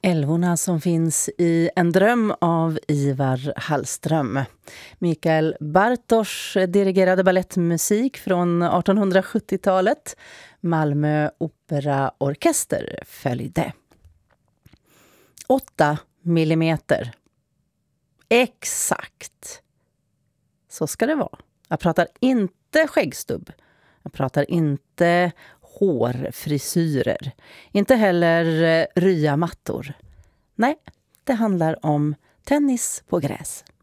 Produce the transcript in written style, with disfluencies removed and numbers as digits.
Älvorna som finns i En dröm av Ivar Hallström. Mikael Bartosz dirigerade ballettmusik från 1870-talet. Malmö Operaorkester följde. 8 millimeter. Exakt. Så ska det vara. Jag pratar inte skäggstubb. Jag pratar inte hårfrisyrer. Inte heller rya mattor. Nej, det handlar om tennis på gräs.